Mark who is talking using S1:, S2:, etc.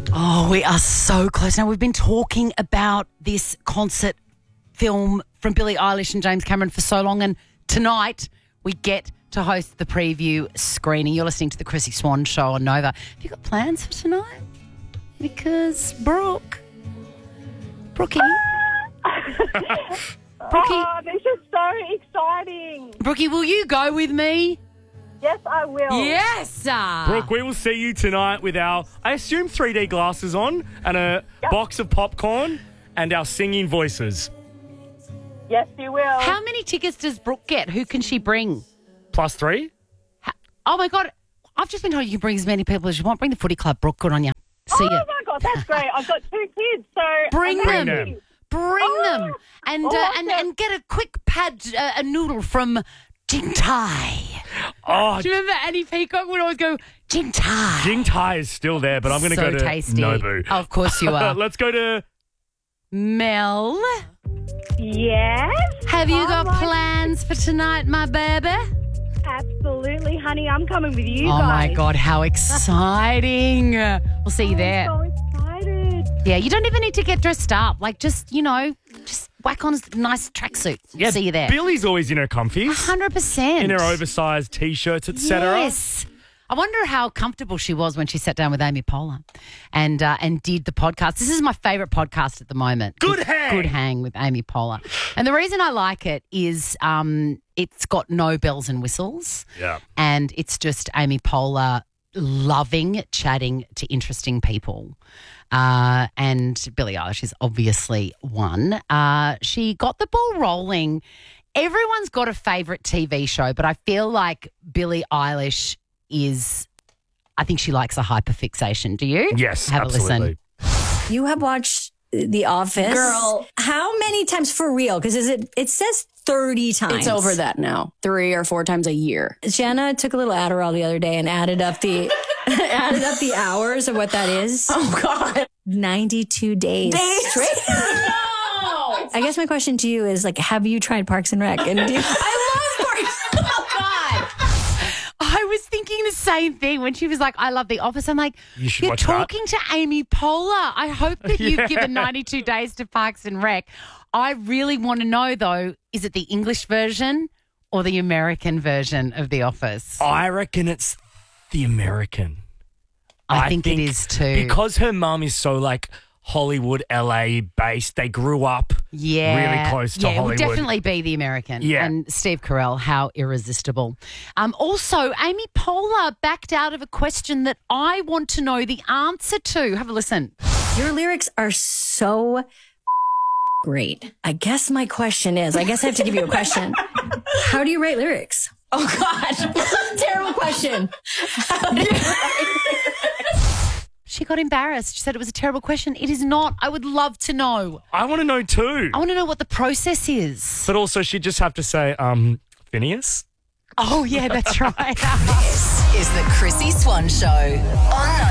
S1: Oh, we are so close. Now, we've been talking about this concert film from Billie Eilish and James Cameron for so long, and tonight we get to host the preview screening. You're listening to the Chrissy Swan Show on Nova. Have you got plans for tonight? Because Brookie.
S2: Oh, this is so exciting.
S1: Brookie, will you go with me?
S2: Yes, I will.
S1: Yes!
S3: Brooke, we will see you tonight with our, I assume, 3D glasses on and a box of popcorn and our singing voices.
S2: Yes, you will.
S1: How many tickets does Brooke get? Who can she bring?
S3: +3?
S1: Oh, my God. I've just been told you can bring as many people as you want. Bring the footy club, Brooke. Good on you. See
S2: oh,
S1: ya.
S2: my God, that's great. I've got 2 kids, so...
S1: Bring them.
S3: them.
S1: Bring them. And,
S2: awesome.
S1: and get a quick pad, a noodle from Jing Tai.
S3: Oh,
S1: Do you remember Annie Peacock would always go, Jing Tai?
S3: Jing Tai is still there, but I'm going to
S1: So
S3: go to
S1: tasty.
S3: Nobu.
S1: Of course you are.
S3: Let's go to...
S1: Mel,
S2: Yes?
S1: have you got
S2: Alright.
S1: plans for tonight, my baby?
S2: Absolutely, honey. I'm coming with you
S1: Oh,
S2: guys.
S1: my God, how exciting. We'll see you there.
S2: I'm so excited.
S1: Yeah, you don't even need to get dressed up. Like, just whack on a nice tracksuit.
S3: Yeah,
S1: See you there.
S3: Billy's always in her comfies,
S1: 100%.
S3: in her oversized T-shirts, etc.
S1: Yes. I wonder how comfortable she was when she sat down with Amy Poehler and did the podcast. This is my favourite podcast at the moment.
S3: Good Hang.
S1: Good Hang with Amy Poehler. And the reason I like it is it's got no bells and whistles.
S3: Yeah.
S1: And it's just Amy Poehler loving chatting to interesting people. And Billie Eilish is obviously one. She got the ball rolling. Everyone's got a favourite TV show, but I feel like Billie Eilish I think she likes a hyperfixation. Do you?
S3: Yes,
S1: Have
S3: absolutely.
S1: a listen.
S4: You have watched The Office.
S5: Girl.
S4: How many times for real? Because it says 30 times.
S5: It's over that now. 3 or 4 times a year.
S4: Jenna took a little Adderall the other day and added up the hours of what that is.
S5: Oh, God.
S4: 92 days straight.
S5: No!
S4: I guess my question to you is, like, have you tried Parks and Rec? And
S5: I love Parks. Oh, God.
S1: I was thinking the same thing when she was like, I love The Office. I'm like,
S3: You should
S1: you're
S3: watch that.
S1: talking to Amy Poehler. I hope that you've
S3: Yeah.
S1: given 92 days to Parks and Rec. I really want to know, though, is it the English version or the American version of The Office?
S3: I reckon it's the American.
S1: I think it is too.
S3: Because her mum is so like Hollywood, LA based. They grew up really close to
S1: It would
S3: Hollywood.
S1: definitely be the American.
S3: Yeah.
S1: And Steve Carell, how irresistible. Also, Amy Poehler backed out of a question that I want to know the answer to. Have a listen.
S4: your lyrics are so great. I guess my question is, I guess I have to give you a question. How do you write lyrics?
S5: Oh, God. Terrible question.
S1: She got embarrassed. She said it was a terrible question. It is not. I would love to know.
S3: I want to know too.
S1: I want to know what the process is.
S3: But also, she'd just have to say, Phineas?
S1: Oh, yeah, that's right.
S6: This is the Chrissy Swan Show on